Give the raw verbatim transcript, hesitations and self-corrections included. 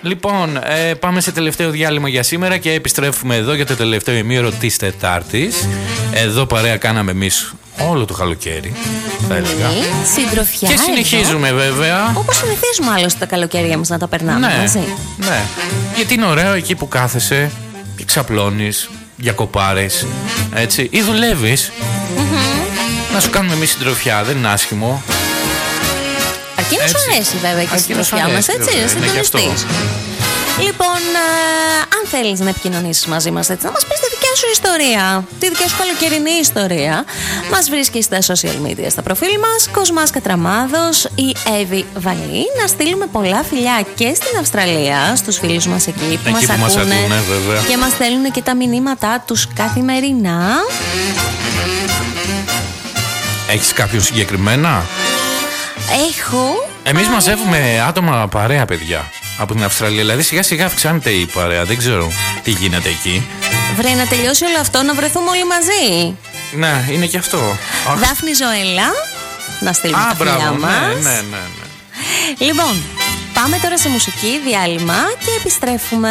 Λοιπόν, ε, πάμε σε τελευταίο διάλειμμα για σήμερα και επιστρέφουμε εδώ για το τελευταίο ημίωρο της Τετάρτης. Εδώ παρέα κάναμε εμείς όλο το καλοκαίρι, θα έλεγα. Ναι, συντροφιά. Και συνεχίζουμε εδώ, βέβαια. Όπως συνηθίζουμε άλλωστε τα καλοκαίρια μας να τα περνάμε, ναι, μαζί. Ναι. Γιατί είναι ωραίο εκεί που κάθεσαι και ξαπλώνεις, διακοπάρεις, έτσι. Ή δουλεύεις. Mm-hmm. Να σου κάνουμε εμείς συντροφιά, δεν είναι άσχημο. Αρκεί να σου αρέσει βέβαια και η συντροφιά μας, έτσι, να συντονιστείς. Λοιπόν, ε, αν θέλεις να επικοινωνήσεις μαζί μας, έτσι, να μας πεις τη δικιά σου ιστορία, τη δικιά σου καλοκαιρινή ιστορία, μας βρίσκεις στα social media, στα προφίλ μας, Κοσμάς Κατραμάδος ή Εύη Βαλή. Να στείλουμε πολλά φιλιά και στην Αυστραλία, στους φίλους μας εκεί που, εκεί μας, που ακούνε, μας ακούνε βέβαια. Και μας στέλνουν και τα μηνύματά τους καθημερινά. Έχεις κάποιον συγκεκριμένα? Έχω. Εμείς μαζεύουμε άτομα παρέα, παιδιά, από την Αυστραλία. Δηλαδή σιγά σιγά αυξάνεται η παρέα. Δεν ξέρω τι γίνεται εκεί. Βρε, να τελειώσει όλο αυτό, να βρεθούμε όλοι μαζί. Ναι, είναι και αυτό. Δάφνη Ζωέλα, να στείλουμε Α, τα φιλιά μπράβο, μας. ναι, ναι, ναι, ναι. Λοιπόν, πάμε τώρα σε μουσική διάλειμμα και επιστρέφουμε.